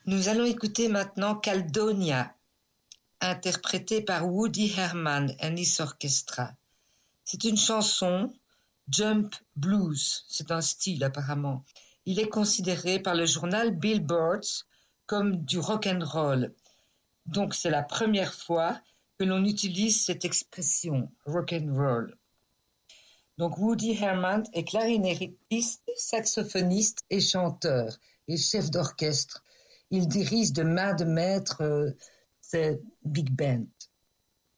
Nous allons écouter maintenant Caledonia, interprétée par Woody Herman and his Orchestra. C'est une chanson jump blues, c'est un style apparemment. Il est considéré par le journal Billboard comme du rock and roll. Donc c'est la première fois que l'on utilise cette expression rock and roll. Donc Woody Herman est clarinettiste, saxophoniste et chanteur et chef d'orchestre. Il dirige de main de maître ces big bands.